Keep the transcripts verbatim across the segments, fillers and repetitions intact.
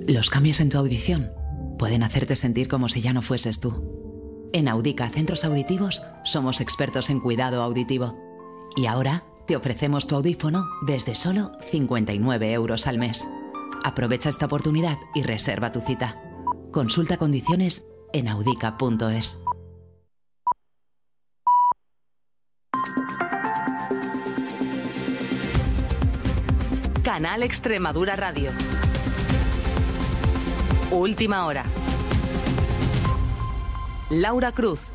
Los cambios en tu audición pueden hacerte sentir como si ya no fueses tú. En Audica Centros Auditivos somos expertos en cuidado auditivo. Y ahora te ofrecemos tu audífono desde solo cincuenta y nueve euros al mes. Aprovecha esta oportunidad y reserva tu cita. Consulta condiciones en audica punto es. Canal Extremadura Radio. Última hora. Laura Cruz.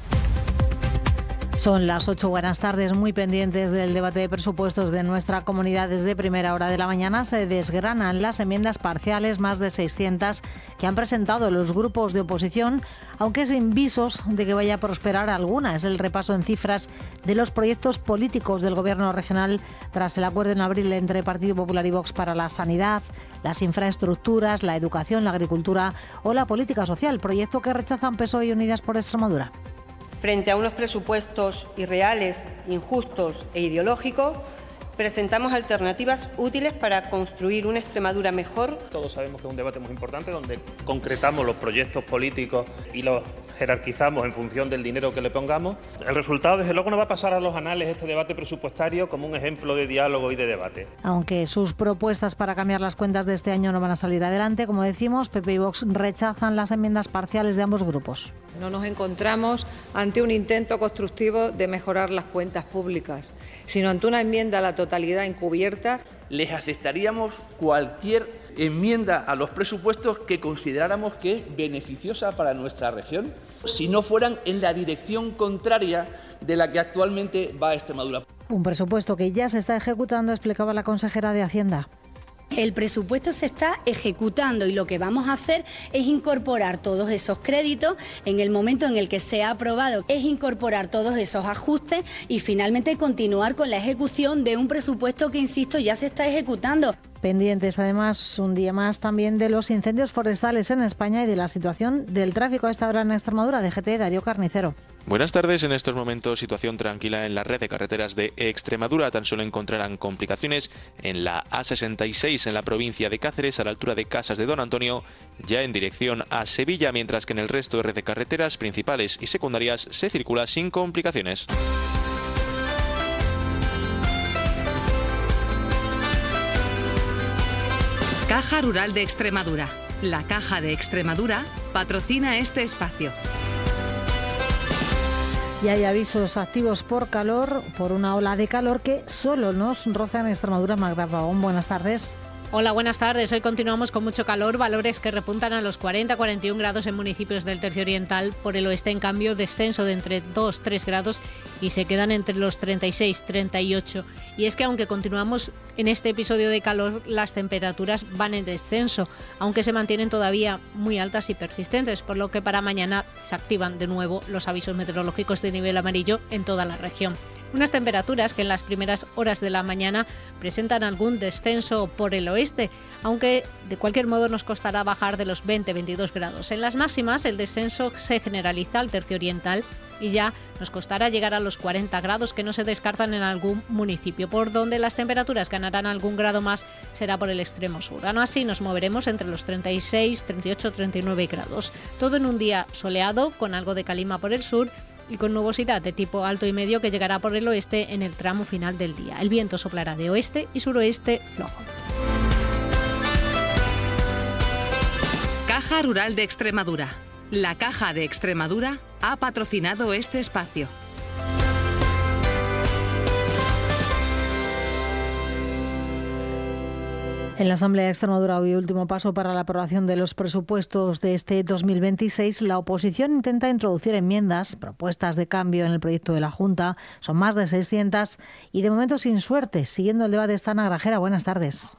Son las ocho, buenas tardes, muy pendientes del debate de presupuestos de nuestra comunidad. Desde primera hora de la mañana se desgranan las enmiendas parciales, más de seiscientas, que han presentado los grupos de oposición, aunque sin visos de que vaya a prosperar alguna. Es el repaso en cifras de los proyectos políticos del Gobierno regional tras el acuerdo en abril entre Partido Popular y Vox para la sanidad, las infraestructuras, la educación, la agricultura o la política social, proyecto que rechazan P S O E y Unidas por Extremadura. Frente a unos presupuestos irreales, injustos e ideológicos, presentamos alternativas útiles para construir una Extremadura mejor. Todos sabemos que es un debate muy importante donde concretamos los proyectos políticos y los jerarquizamos en función del dinero que le pongamos. El resultado, desde luego, no va a pasar a los anales este debate presupuestario como un ejemplo de diálogo y de debate. Aunque sus propuestas para cambiar las cuentas de este año no van a salir adelante, como decimos, P P y Vox rechazan las enmiendas parciales de ambos grupos. No nos encontramos ante un intento constructivo de mejorar las cuentas públicas, sino ante una enmienda a la totalidad encubierta. Les aceptaríamos cualquier enmienda a los presupuestos que consideráramos que es beneficiosa para nuestra región, si no fueran en la dirección contraria de la que actualmente va Extremadura. Un presupuesto que ya se está ejecutando, explicaba la consejera de Hacienda. El presupuesto se está ejecutando y lo que vamos a hacer es incorporar todos esos créditos en el momento en el que sea aprobado, es incorporar todos esos ajustes y finalmente continuar con la ejecución de un presupuesto que, insisto, ya se está ejecutando. Pendientes, además, un día más también de los incendios forestales en España y de la situación del tráfico a esta hora en Extremadura. D G T, Darío Carnicero. Buenas tardes. En estos momentos, situación tranquila en la red de carreteras de Extremadura. Tan solo encontrarán complicaciones en la A sesenta y seis en la provincia de Cáceres, a la altura de Casas de Don Antonio, ya en dirección a Sevilla, mientras que en el resto de red de carreteras principales y secundarias se circula sin complicaciones. Caja Rural de Extremadura. La Caja de Extremadura patrocina este espacio. Y hay avisos activos por calor, por una ola de calor que solo nos roza en Extremadura. Magda Pavón, buenas tardes. Hola, buenas tardes. Hoy continuamos con mucho calor, valores que repuntan a los cuarenta a cuarenta y un grados en municipios del tercio oriental. Por el oeste, en cambio, descenso de entre dos a tres grados y se quedan entre los treinta y seis a treinta y ocho. Y es que aunque continuamos en este episodio de calor, las temperaturas van en descenso, aunque se mantienen todavía muy altas y persistentes, por lo que para mañana se activan de nuevo los avisos meteorológicos de nivel amarillo en toda la región. Unas temperaturas que en las primeras horas de la mañana presentan algún descenso por el oeste, aunque de cualquier modo nos costará bajar de los veinte a veintidós grados. En las máximas el descenso se generaliza al tercio oriental y ya nos costará llegar a los cuarenta grados, que no se descartan en algún municipio. Por donde las temperaturas ganarán algún grado más será por el extremo sur. Aún así nos moveremos entre los treinta y seis, treinta y ocho, treinta y nueve grados. Todo en un día soleado, con algo de calima por el sur y con nubosidad de tipo alto y medio que llegará por el oeste en el tramo final del día. El viento soplará de oeste y suroeste flojo. Caja Rural de Extremadura. La Caja de Extremadura ha patrocinado este espacio. En la Asamblea de Extremadura, hoy último paso para la aprobación de los presupuestos de este dos mil veintiséis. La oposición intenta introducir enmiendas, propuestas de cambio en el proyecto de la Junta. Son más de seiscientas y de momento sin suerte. Siguiendo el debate está Ana Grajera. Buenas tardes.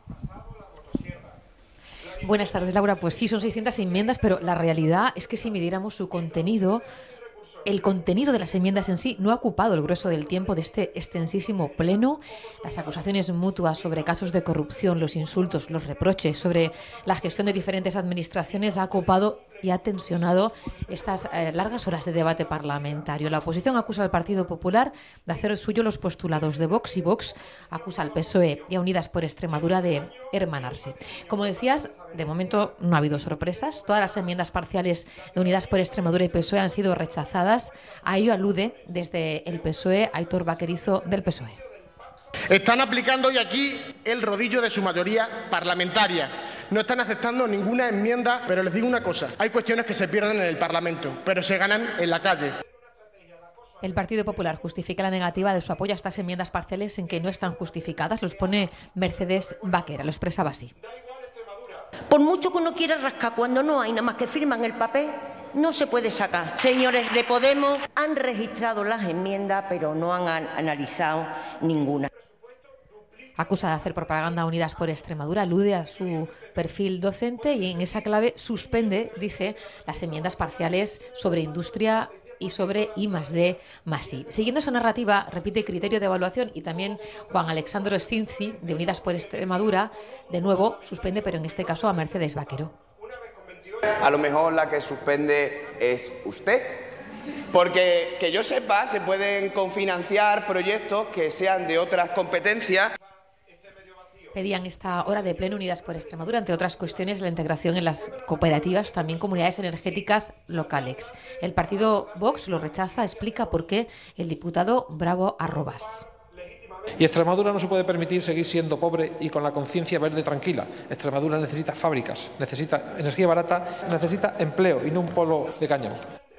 Buenas tardes, Laura. Pues sí, son seiscientas enmiendas, pero la realidad es que si midiéramos su contenido, el contenido de las enmiendas en sí no ha ocupado el grueso del tiempo de este extensísimo pleno. Las acusaciones mutuas sobre casos de corrupción, los insultos, los reproches sobre la gestión de diferentes administraciones ha ocupado y ha tensionado estas eh, largas horas de debate parlamentario. La oposición acusa al Partido Popular de hacer suyo los postulados de Vox y Vox acusa al P S O E y a Unidas por Extremadura de hermanarse. Como decías, de momento no ha habido sorpresas. Todas las enmiendas parciales de Unidas por Extremadura y P S O E han sido rechazadas. A ello alude desde el P S O E Aitor Vaquerizo del P S O E. Están aplicando hoy aquí el rodillo de su mayoría parlamentaria. No están aceptando ninguna enmienda, pero les digo una cosa, hay cuestiones que se pierden en el Parlamento, pero se ganan en la calle. El Partido Popular justifica la negativa de su apoyo a estas enmiendas parciales en que no están justificadas. Los pone Mercedes Vaquera, lo expresaba así. Por mucho que uno quiera rascar, cuando no hay nada más que firman el papel, no se puede sacar. Señores de Podemos han registrado las enmiendas, pero no han analizado ninguna. Acusa de hacer propaganda a Unidas por Extremadura, alude a su perfil docente y en esa clave suspende, dice, las enmiendas parciales sobre industria y sobre I más D más I. Siguiendo esa narrativa, repite criterio de evaluación y también Juan Alexandro Stinzi, de Unidas por Extremadura, de nuevo suspende, pero en este caso a Mercedes Vaquero. A lo mejor la que suspende es usted. Porque, que yo sepa, se pueden confinanciar proyectos que sean de otras competencias. Pedían esta hora de pleno Unidas por Extremadura, entre otras cuestiones, la integración en las cooperativas, también comunidades energéticas locales. El partido Vox lo rechaza, explica por qué el diputado Bravo Arrobas. Y Extremadura no se puede permitir seguir siendo pobre y con la conciencia verde tranquila. Extremadura necesita fábricas, necesita energía barata, necesita empleo y no un polo de cáñamo.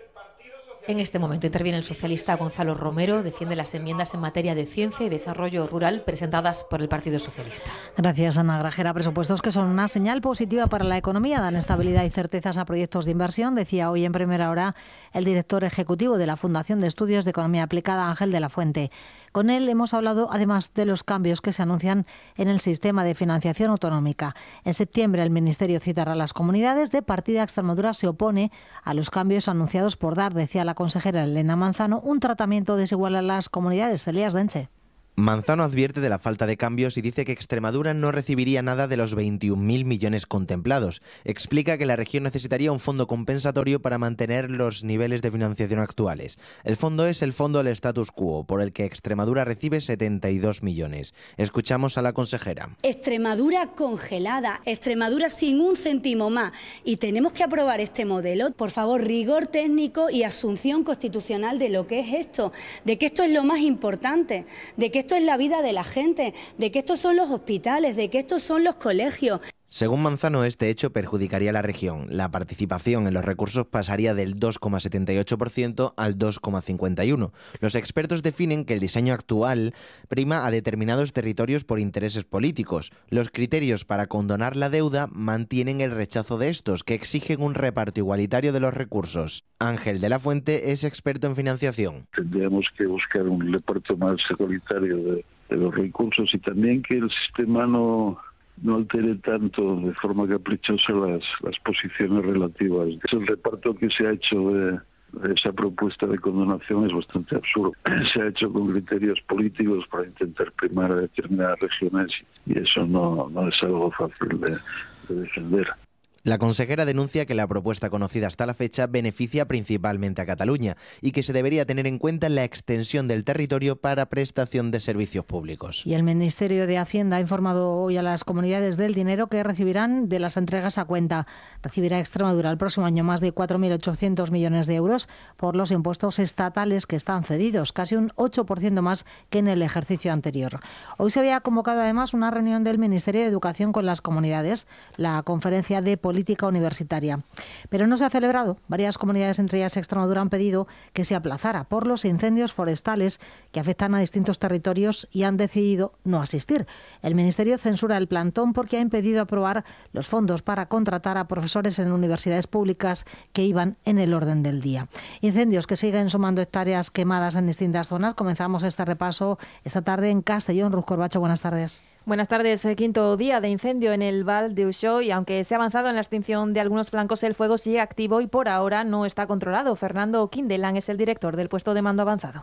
En este momento interviene el socialista Gonzalo Romero, defiende las enmiendas en materia de ciencia y desarrollo rural presentadas por el Partido Socialista. Gracias, Ana Grajera. Presupuestos que son una señal positiva para la economía, dan estabilidad y certezas a proyectos de inversión, decía hoy en primera hora el director ejecutivo de la Fundación de Estudios de Economía Aplicada, Ángel de la Fuente. Con él hemos hablado además de los cambios que se anuncian en el sistema de financiación autonómica. En septiembre el Ministerio citará a las comunidades. De partida, Extremadura se opone a los cambios anunciados por dar, decía la consejera Elena Manzano, un tratamiento desigual a las comunidades. Elías Denche. Manzano advierte de la falta de cambios y dice que Extremadura no recibiría nada de los veintiún mil millones contemplados. Explica que la región necesitaría un fondo compensatorio para mantener los niveles de financiación actuales. El fondo es el Fondo del Status Quo, por el que Extremadura recibe setenta y dos millones. Escuchamos a la consejera. Extremadura congelada, Extremadura sin un céntimo más. Y tenemos que aprobar este modelo. Por favor, rigor técnico y asunción constitucional de lo que es esto, de que esto es lo más importante, de que esto es la vida de la gente, de que estos son los hospitales, de que estos son los colegios. Según Manzano, este hecho perjudicaría a la región. La participación en los recursos pasaría del dos coma setenta y ocho por ciento al dos coma cincuenta y uno por ciento. Los expertos definen que el diseño actual prima a determinados territorios por intereses políticos. Los criterios para condonar la deuda mantienen el rechazo de estos, que exigen un reparto igualitario de los recursos. Ángel de la Fuente es experto en financiación. Tendríamos que buscar un reparto más igualitario de, de los recursos y también que el sistema no... no altere tanto de forma caprichosa las, las posiciones relativas. El reparto que se ha hecho de, de esa propuesta de condonación es bastante absurdo. Se ha hecho con criterios políticos para intentar primar a determinadas regiones y eso no, no es algo fácil de, de defender. La consejera denuncia que la propuesta conocida hasta la fecha beneficia principalmente a Cataluña y que se debería tener en cuenta la extensión del territorio para prestación de servicios públicos. Y el Ministerio de Hacienda ha informado hoy a las comunidades del dinero que recibirán de las entregas a cuenta. Recibirá Extremadura el próximo año más de cuatro mil ochocientos millones de euros por los impuestos estatales que están cedidos, casi un ocho por ciento más que en el ejercicio anterior. Hoy se había convocado además una reunión del Ministerio de Educación con las comunidades, la conferencia de política política universitaria. Pero no se ha celebrado. Varias comunidades, entre ellas Extremadura, han pedido que se aplazara por los incendios forestales que afectan a distintos territorios y han decidido no asistir. El Ministerio censura el plantón porque ha impedido aprobar los fondos para contratar a profesores en universidades públicas que iban en el orden del día. Incendios que siguen sumando hectáreas quemadas en distintas zonas. Comenzamos este repaso esta tarde en Castellón. Ruth Corbacho, buenas tardes. Buenas tardes. Quinto día de incendio en el Val de Uxó y aunque se ha avanzado en la extinción de algunos flancos, el fuego sigue activo y por ahora no está controlado. Fernando Quindelán es el director del puesto de mando avanzado.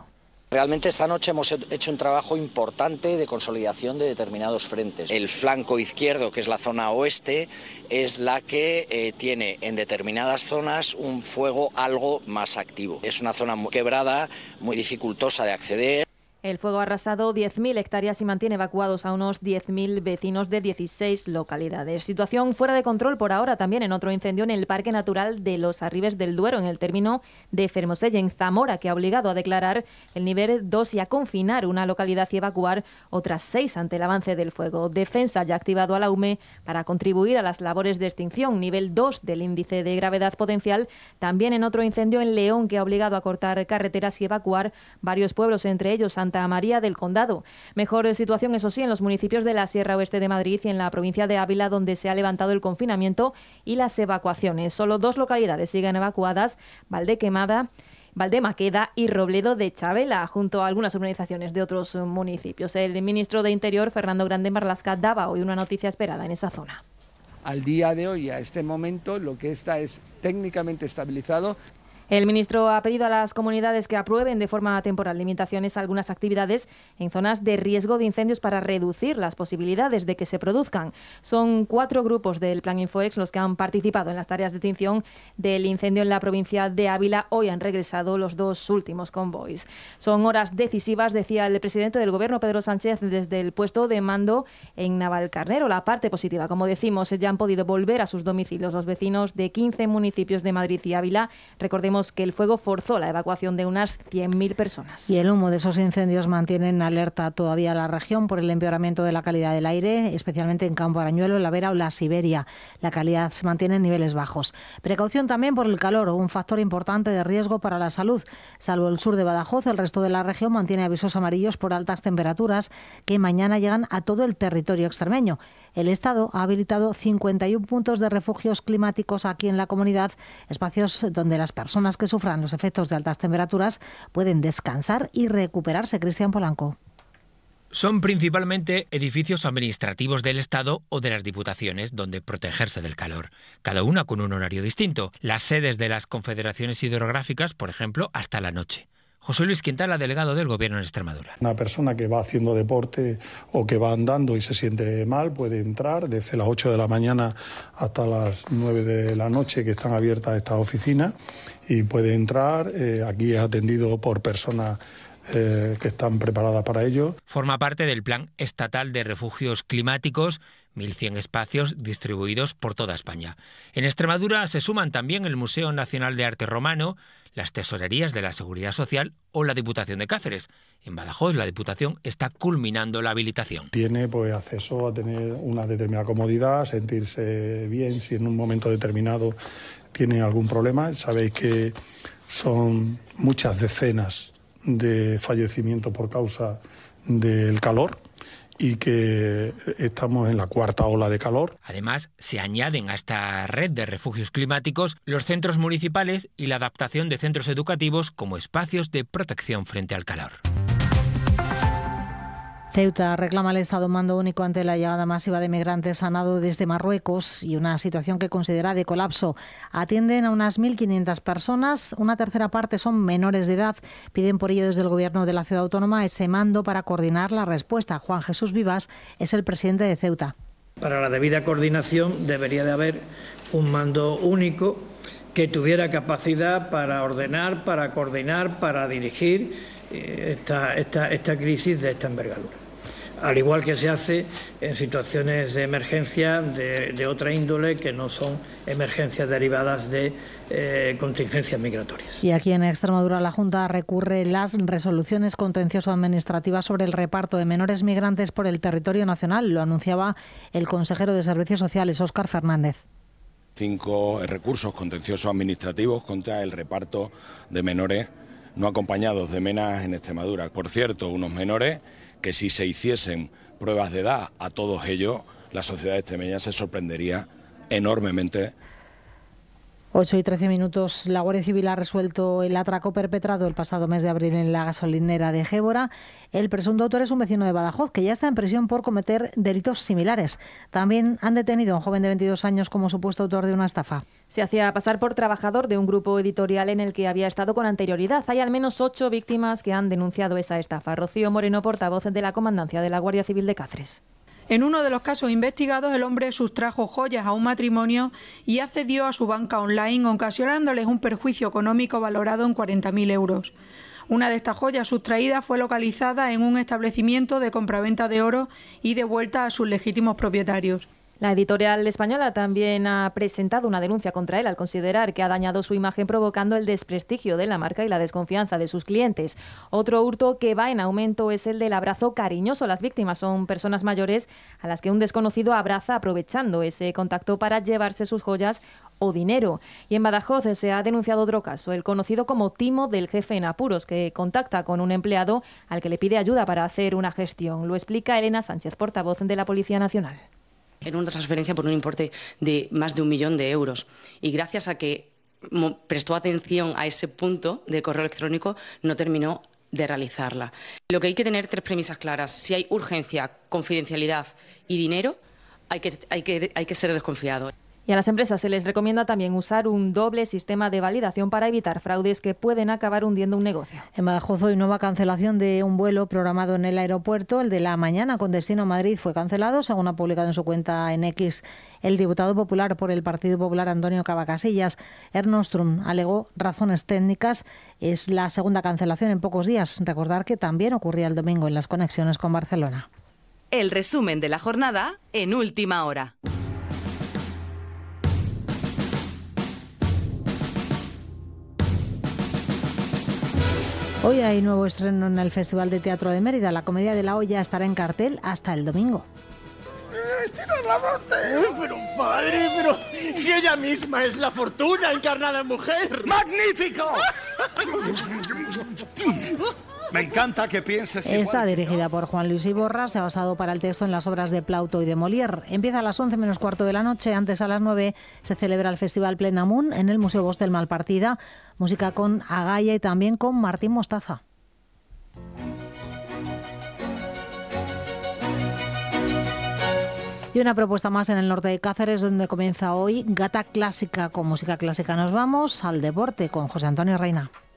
Realmente esta noche hemos hecho un trabajo importante de consolidación de determinados frentes. El flanco izquierdo, que es la zona oeste, es la que eh, tiene en determinadas zonas un fuego algo más activo. Es una zona muy quebrada, muy dificultosa de acceder. El fuego ha arrasado diez mil hectáreas y mantiene evacuados a unos diez mil vecinos de dieciséis localidades. Situación fuera de control por ahora también en otro incendio en el Parque Natural de los Arribes del Duero, en el término de Fermoselle, en Zamora, que ha obligado a declarar el nivel dos y a confinar una localidad y evacuar otras seis ante el avance del fuego. Defensa ya ha activado a la U M E para contribuir a las labores de extinción. Nivel dos del índice de gravedad potencial también en otro incendio en León, que ha obligado a cortar carreteras y evacuar varios pueblos, entre ellos Santa María del Condado. Mejor situación, eso sí, en los municipios de la Sierra Oeste de Madrid y en la provincia de Ávila, donde se ha levantado el confinamiento y las evacuaciones. Solo dos localidades siguen evacuadas: Valdequemada, Valdemaqueda y Robledo de Chavela, junto a algunas urbanizaciones de otros municipios. El ministro de Interior, Fernando Grande Marlaska, daba hoy una noticia esperada en esa zona. Al día de hoy, a este momento, lo que está es técnicamente estabilizado. El ministro ha pedido a las comunidades que aprueben de forma temporal limitaciones a algunas actividades en zonas de riesgo de incendios para reducir las posibilidades de que se produzcan. Son cuatro grupos del Plan Infoex los que han participado en las tareas de extinción del incendio en la provincia de Ávila. Hoy han regresado los dos últimos convoys. Son horas decisivas, decía el presidente del Gobierno, Pedro Sánchez, desde el puesto de mando en Navalcarnero. La parte positiva, como decimos, ya han podido volver a sus domicilios los vecinos de quince municipios de Madrid y Ávila. Recordemos que el fuego forzó la evacuación de unas cien mil personas. Y el humo de esos incendios mantiene en alerta todavía la región por el empeoramiento de la calidad del aire, especialmente en Campo Arañuelo, La Vera o la Siberia. La calidad se mantiene en niveles bajos. Precaución también por el calor, un factor importante de riesgo para la salud. Salvo el sur de Badajoz, el resto de la región mantiene avisos amarillos por altas temperaturas que mañana llegan a todo el territorio extremeño. El Estado ha habilitado cincuenta y uno puntos de refugios climáticos aquí en la comunidad, espacios donde las personas que sufran los efectos de altas temperaturas pueden descansar y recuperarse. Cristian Polanco. Son principalmente edificios administrativos del Estado o de las Diputaciones, donde protegerse del calor, cada una con un horario distinto. Las sedes de las confederaciones hidrográficas, por ejemplo, hasta la noche. José Luis Quintana, delegado del Gobierno en Extremadura. Una persona que va haciendo deporte o que va andando y se siente mal puede entrar desde las ocho de la mañana hasta las nueve de la noche, que están abiertas estas oficinas, y puede entrar. Eh, aquí es atendido por personas eh, que están preparadas para ello. Forma parte del Plan Estatal de Refugios Climáticos, mil cien espacios distribuidos por toda España. En Extremadura se suman también el Museo Nacional de Arte Romano, las tesorerías de la Seguridad Social o la Diputación de Cáceres. En Badajoz, la Diputación está culminando la habilitación. Tiene pues acceso a tener una determinada comodidad, sentirse bien si en un momento determinado tienen algún problema. Sabéis que son muchas decenas de fallecimientos por causa del calor y que estamos en la cuarta ola de calor. Además, se añaden a esta red de refugios climáticos los centros municipales y la adaptación de centros educativos como espacios de protección frente al calor. Ceuta reclama el Estado mando único ante la llegada masiva de migrantes a nado desde Marruecos y una situación que considera de colapso. Atienden a unas mil quinientas personas, una tercera parte son menores de edad. Piden por ello desde el Gobierno de la Ciudad Autónoma ese mando para coordinar la respuesta. Juan Jesús Vivas es el presidente de Ceuta. Para la debida coordinación debería de haber un mando único que tuviera capacidad para ordenar, para coordinar, para dirigir esta, esta, esta crisis de esta envergadura. Al igual que se hace en situaciones de emergencia de, de otra índole que no son emergencias derivadas de eh, contingencias migratorias. Y aquí en Extremadura la Junta recurre las resoluciones contencioso-administrativas sobre el reparto de menores migrantes por el territorio nacional. Lo anunciaba el consejero de Servicios Sociales, Óscar Fernández. Cinco recursos contenciosos administrativos contra el reparto de menores no acompañados de menas en Extremadura. Por cierto, unos menores que si se hiciesen pruebas de edad a todos ellos, la sociedad extremeña se sorprendería enormemente. ocho y trece minutos. La Guardia Civil ha resuelto el atraco perpetrado el pasado mes de abril en la gasolinera de Gébora. El presunto autor es un vecino de Badajoz que ya está en prisión por cometer delitos similares. También han detenido a un joven de veintidós años como supuesto autor de una estafa. Se hacía pasar por trabajador de un grupo editorial en el que había estado con anterioridad. Hay al menos ocho víctimas que han denunciado esa estafa. Rocío Moreno, portavoz de la Comandancia de la Guardia Civil de Cáceres. En uno de los casos investigados, el hombre sustrajo joyas a un matrimonio y accedió a su banca online, ocasionándoles un perjuicio económico valorado en cuarenta mil euros. Una de estas joyas sustraídas fue localizada en un establecimiento de compraventa de oro y devuelta a sus legítimos propietarios. La editorial española también ha presentado una denuncia contra él al considerar que ha dañado su imagen provocando el desprestigio de la marca y la desconfianza de sus clientes. Otro hurto que va en aumento es el del abrazo cariñoso. Las víctimas son personas mayores a las que un desconocido abraza aprovechando ese contacto para llevarse sus joyas o dinero. Y en Badajoz se ha denunciado otro caso, el conocido como timo del jefe en apuros, que contacta con un empleado al que le pide ayuda para hacer una gestión. Lo explica Elena Sánchez, portavoz de la Policía Nacional. Era una transferencia por un importe de más de un millón de euros y gracias a que prestó atención a ese punto de correo electrónico no terminó de realizarla. Lo que hay que tener tres premisas claras: si hay urgencia, confidencialidad y dinero, hay que, hay que, hay que ser desconfiado. Y a las empresas se les recomienda también usar un doble sistema de validación para evitar fraudes que pueden acabar hundiendo un negocio. En Badajoz hoy nueva cancelación de un vuelo programado en el aeropuerto. El de la mañana con destino a Madrid fue cancelado, según ha publicado en su cuenta en X el diputado popular por el Partido Popular Antonio Cavacasillas. Ernostrum alegó razones técnicas. Es la segunda cancelación en pocos días. Recordar que también ocurría el domingo en las conexiones con Barcelona. El resumen de la jornada en Última Hora. Hoy hay nuevo estreno en el Festival de Teatro de Mérida. La Comedia de la Olla estará en cartel hasta el domingo. ¡Estira la frontera! Pero padre, pero si ella misma es la fortuna encarnada en mujer. ¡Magnífico! Me encanta que pienses igual. Está dirigida por Juan Luis Iborra, se ha basado para el texto en las obras de Plauto y de Molière. Empieza a las once menos cuarto de la noche, antes a las nueve se celebra el Festival Plenamun en el Museo Bosch del Malpartida. Música con Agaya y también con Martín Mostaza. Y una propuesta más en el norte de Cáceres, donde comienza hoy Gata Clásica. Con música clásica nos vamos al deporte con José Antonio Reina.